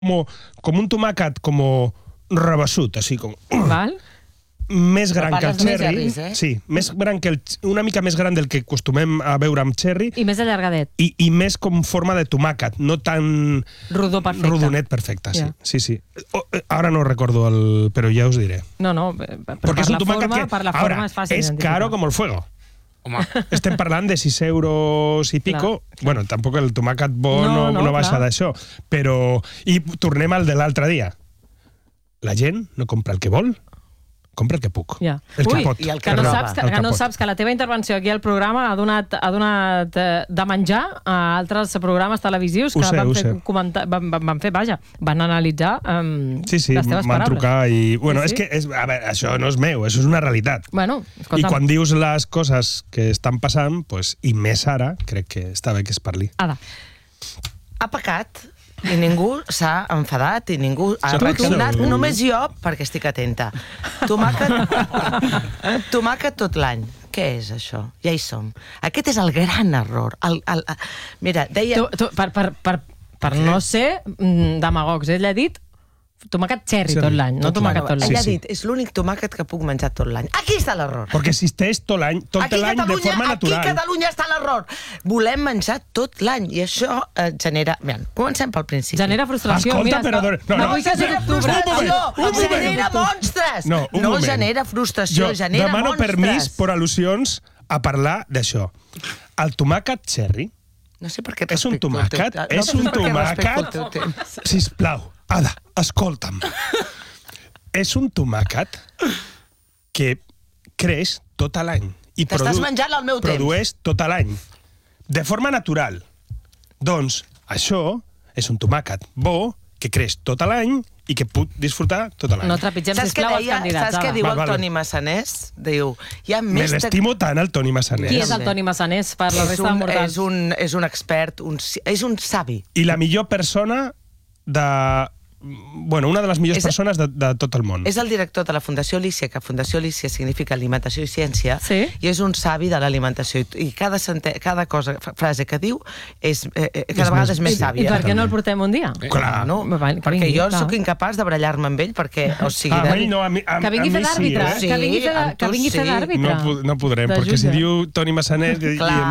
com un tomàquet com rebassut, així com... Val? Més gran que el cherry. Sí, una mica més gran del que acostumem a veure amb cherry. I més allargadet. I més com forma de tomàquet, no tan... Rodó perfecte. Rodonet perfecte, sí. Ara no recordo però ja us diré. No, perquè és un tomàquet que... per la forma és fàcil és caro com el fuego. Home. Estem parlant de 6 euros i pico. Clar. Bueno, tampoc el tomàquet bo no baixa d'això. Però... I tornem al de l'altre dia. La gent no compra el que vol, compra el que puc. Ja. El que pot. Que no saps que la teva intervenció aquí al programa ha donat de menjar a altres programes televisius que van fer, van analitzar les teves paraules. M'han trucat i... Bueno, és que, a veure, això no és meu, això és una realitat. Bueno, escolta'm. I quan dius les coses que estan passant, i més ara, crec que està bé que es parli. Ada. Ha pecat i ningú s'ha enfadat i ningú ha reaccionat, només jo, perquè estic atenta. Tomàquet tot l'any. Què és això? Ja hi som. Aquest és el gran error. Mira, deia... Per no ser demagogs, ell ha dit tomàquet cherry tot l'any, no tomàquet tot l'any. Ell ha dit, és l'únic tomàquet que puc menjar tot l'any. Aquí està l'error. Perquè existeix tot l'any de forma natural. Aquí a Catalunya està l'error. Volem menjar tot l'any i això genera... Comencem pel principi. Genera frustració. Escolta, però... No genera frustració, genera monstres. No genera frustració, genera monstres. Demano permís per al·lusions a parlar d'això. El tomàquet cherry no sé per què és un tomàquet, sisplau, Ada, escolta'm. És un tomàquet que creix tot l'any. T'estàs menjant al meu temps. Produeix tot l'any. De forma natural. Doncs això és un tomàquet bo que creix tot l'any i que puc disfrutar tot l'any. No trepitgem, sisplau, els candidats. Saps què diu el Toni Massanés? Diu... Me l'estimo tant, el Toni Massanés. Qui és el Toni Massanés per la resta de mortals? És un expert, és un savi. I la millor persona de... Bueno, una de les millors persones de tot el món. És el director de la Fundació Lícia, que Fundació Lícia significa alimentació i ciència, i és un savi de l'alimentació. I cada frase que diu cada vegada és més sàvia. I per què no el portem un dia? Clar. Perquè jo sóc incapaç de barallar-me amb ell, perquè... Que vingui a fer d'àrbitre. Que vingui a fer d'àrbitre. No podrem, perquè si diu Toni Massanés,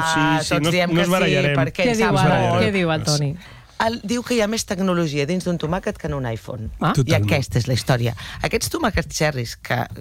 no es barallarem. Què diu el Toni? Diu que hi ha més tecnologia dins d'un tomàquet que en un iPhone. I aquesta és la història. Aquests tomàquets cherries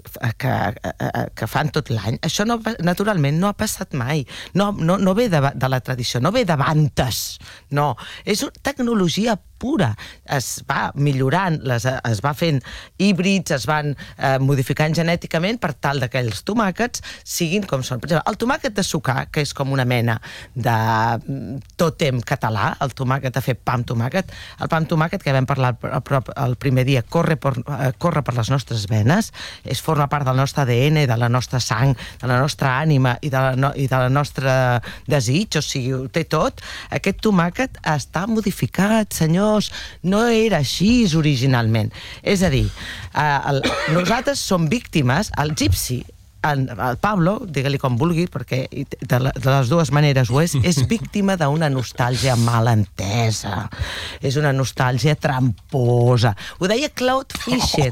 que fan tot l'any, això naturalment no ha passat mai. No ve de la tradició, no ve d'abans. No, és tecnologia pura. Es va millorant, es va fent híbrids, es van modificant genèticament per tal que els tomàquets siguin com són. Per exemple, el tomàquet de sucar, que és com una mena de tòtem català, el tomàquet de fer pa amb tomàquet, el pa amb tomàquet que vam parlar el primer dia, corre per les nostres venes, forma part del nostre ADN, de la nostra sang, de la nostra ànima i de la nostra desig, o sigui, ho té tot. Aquest tomàquet està modificat, senyor. No era així originalment. És a dir, nosaltres som víctimes, el Gypsy, el Pablo, digue-li com vulgui, perquè de les dues maneres ho és víctima d'una nostàlgia mal entesa. És una nostàlgia tramposa. Ho deia Claude Fischer.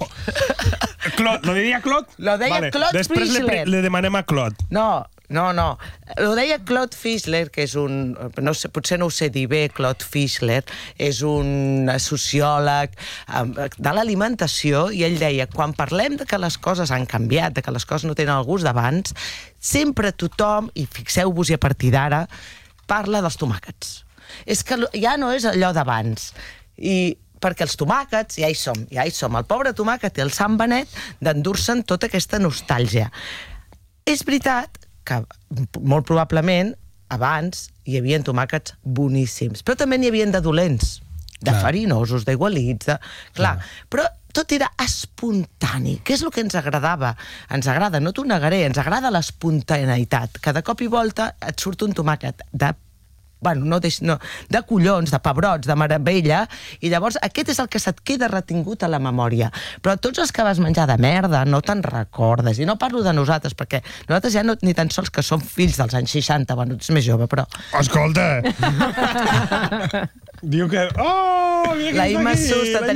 Lo diria Claude? Lo deia Claude Fischer. Després li demanem a Claude. No. Ho deia Claude Fischler, que és un... Potser no ho sé dir bé, Claude Fischler, és un sociòleg de l'alimentació, i ell deia, quan parlem de que les coses han canviat, de que les coses no tenen el gust d'abans, sempre tothom, i fixeu-vos i a partir d'ara, parla dels tomàquets. És que ja no és allò d'abans. I perquè els tomàquets, ja hi som. El pobre tomàquet i el Sant Benet d'endur-se'n tota aquesta nostàlgia. És veritat que molt probablement abans hi havia tomàquets boníssims, però també n'hi havia de dolents, de farinosos, d'aigualits, però tot era espontani, que és el que ens agradava. Ens agrada, no t'ho negaré, ens agrada l'espontaneïtat, que de cop i volta et surt un tomàquet de collons, de pebrots, de meravella, i llavors aquest és el que se't queda retingut a la memòria. Però tots els que vas menjar de merda no te'n recordes, i no parlo de nosaltres, perquè nosaltres ja ni tan sols que som fills dels anys 60, bueno, ets més jove, però... Escolta! Diu que... Oh, mira que la Imma Sus,